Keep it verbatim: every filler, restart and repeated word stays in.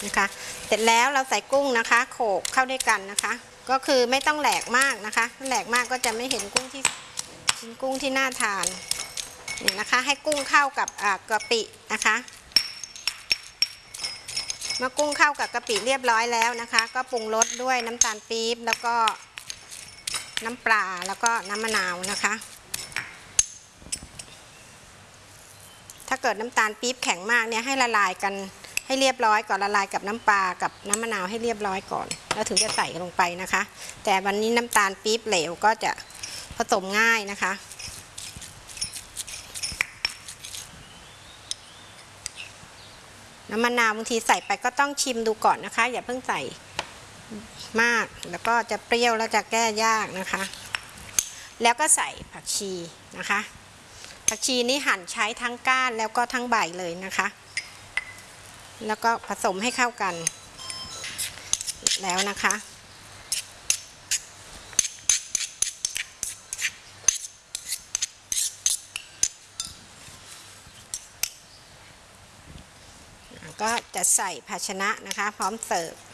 นะคะเสร็จแล้วเราใส่กุ้งนะคะโขลกเข้าด้วยกันนะคะก็คือไม่ต้องแหลกมากนะคะแหลกมากก็จะไม่เห็นกุ้งที่กุ้งที่น่าทานนี่นะคะให้กุ้งเข้ากับกะปินะคะเมื่อกุ้งเข้ากับกะปิเรียบร้อยแล้วนะคะก็ปรุงรสด้วยน้ำตาลปี๊บแล้วก็น้ำปลาแล้วก็น้ำมะนาวนะคะถ้าเกิดน้ำตาลปี๊บแข็งมากเนี่ยให้ละลายกันให้เรียบร้อยก่อนละลายกับน้ำปลากับน้ำมะนาวให้เรียบร้อยก่อนแล้วถึงจะใส่ลงไปนะคะแต่วันนี้น้ำตาลปี๊บเหลวก็จะผสมง่ายนะคะน้ำมะนาวบางทีใส่ไปก็ต้องชิมดูก่อนนะคะอย่าเพิ่งใส่มากแล้วก็จะเปรี้ยวแล้วจะแก้ยากนะคะแล้วก็ใส่ผักชีนะคะผักชีนี้หั่นใช้ทั้งก้านแล้วก็ทั้งใบเลยนะคะแล้วก็ผสมให้เข้ากันแล้วนะคะก็จะใส่ภาชนะนะคะพร้อมเสิร์ฟ